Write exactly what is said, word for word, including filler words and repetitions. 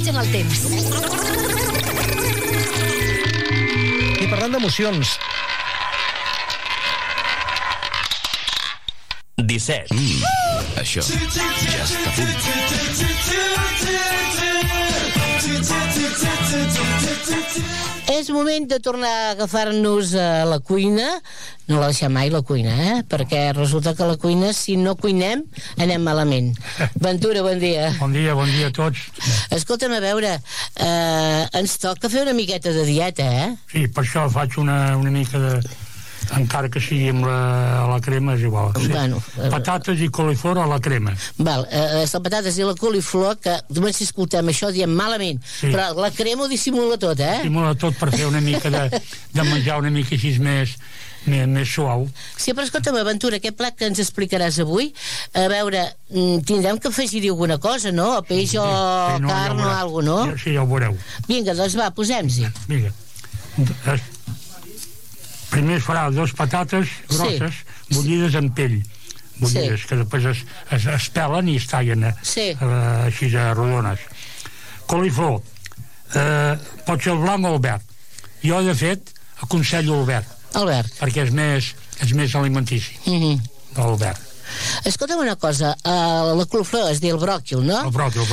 viatge en el temps. I parlant d'emocions... disset. Mm, això ja està a punt. És moment de tornar a agafar-nos a la cuina. No la deixem mai, la cuina, eh? Perquè resulta que la cuina, si no cuinem, anem malament. Ventura, bon dia. Bon dia, bon dia a tots. Escolta'm, a veure, eh, ens toca fer una miqueta de dieta, eh? Sí, per això faig una, una mica de... encara que sigui amb la, la crema és igual. Sí. Bueno, eh, patates i coliflor a la crema. Val, eh, les patates i la coliflor, que només si escoltem això diem malament, sí. Però la crema ho dissimula tot, eh? Dissimula tot per fer una mica de, de menjar una mica així més, més, més suau. Sí, però escolta'm, Aventura, aquest plat que ens explicaràs avui, a veure, tindrem que afegir-hi alguna cosa, no? O peix o sí, no, carn ja o alguna cosa, no? Ja, sí, ja ho veureu. Vinga, doncs va, posem-hi. Vinga. Primer es farà dos patates grosses, sí. bullides amb pell, bullides, sí. Que després es, es, es pelen i es tallen eh, sí. eh, així de rodones. Coliflor, eh, pot ser el blanc o el verd. Jo, de fet, aconsello el verd. El verd. Perquè és més, és més alimentici, mm-hmm. el verd. Escolta'm una cosa, uh, la coliflor es diu el bròquil, no? El bròquil.